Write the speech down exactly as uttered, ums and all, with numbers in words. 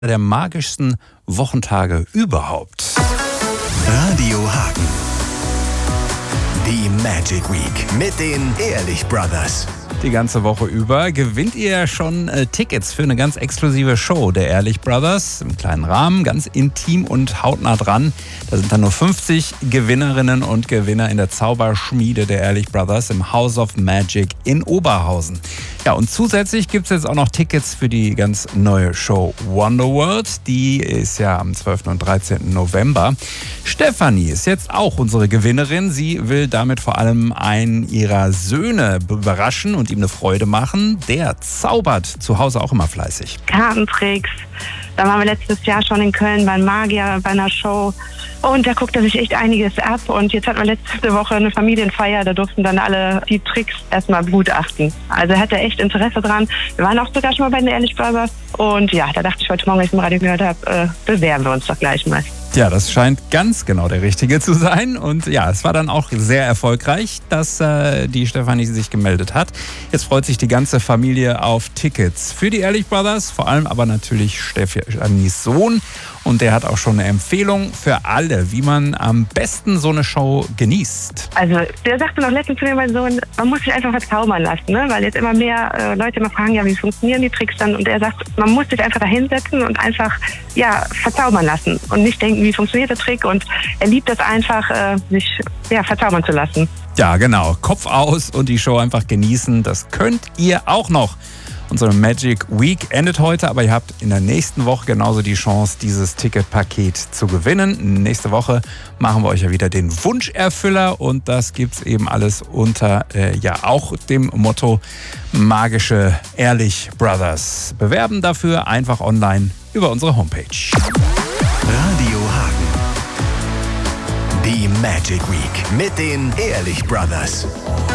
der magischsten Wochentage überhaupt. Radio Hagen. Die Magic Week mit den Ehrlich Brothers. Die ganze Woche über gewinnt ihr schon äh, Tickets für eine ganz exklusive Show der Ehrlich Brothers. Im kleinen Rahmen, ganz intim und hautnah dran. Da sind dann nur fünfzig Gewinnerinnen und Gewinner in der Zauberschmiede der Ehrlich Brothers im House of Magic in Oberhausen. Ja, und zusätzlich gibt es jetzt auch noch Tickets für die ganz neue Show Wonderworld. Die ist ja am zwölften und dreizehnten November. Stefanie ist jetzt auch unsere Gewinnerin. Sie will damit vor allem einen ihrer Söhne überraschen und ihm eine Freude machen. Der zaubert zu Hause auch immer fleißig. Kartentricks. Da waren wir letztes Jahr schon in Köln beim Magier, bei einer Show. Und da guckt er sich echt einiges ab. Und jetzt hatten wir letzte Woche eine Familienfeier. Da durften dann alle die Tricks erstmal begutachten. Also er hatte echt Interesse dran. Wir waren auch sogar schon mal bei den Ehrlich Brothers. Und ja, da dachte ich heute Morgen, als ich im Radio gehört habe, äh, bewerben wir uns doch gleich mal. Ja, das scheint ganz genau der Richtige zu sein. Und ja, es war dann auch sehr erfolgreich, dass äh, die Stefanie sich gemeldet hat. Jetzt freut sich die ganze Familie auf Tickets für die Ehrlich Brothers, vor allem aber natürlich Stefanis Sohn. Und der hat auch schon eine Empfehlung für alle, wie man am besten so eine Show genießt. Also der sagte noch letztens zu mir, mein Sohn, man muss sich einfach verzaubern lassen, ne? Weil jetzt immer mehr äh, Leute immer fragen, ja, wie funktionieren die Tricks dann? Und er sagt, man muss sich einfach da hinsetzen und einfach ja, verzaubern lassen und nicht denken, wie funktioniert der Trick. Und er liebt es einfach, äh, sich ja, verzaubern zu lassen. Ja, genau. Kopf aus und die Show einfach genießen. Das könnt ihr auch noch. Unsere Magic Week endet heute, aber ihr habt in der nächsten Woche genauso die Chance, dieses Ticketpaket zu gewinnen. Nächste Woche machen wir euch ja wieder den Wunscherfüller und das gibt's eben alles unter äh, ja auch dem Motto Magische Ehrlich Brothers. Bewerben dafür einfach online über unsere Homepage. Radio Hagen. Die Magic Week mit den Ehrlich Brothers.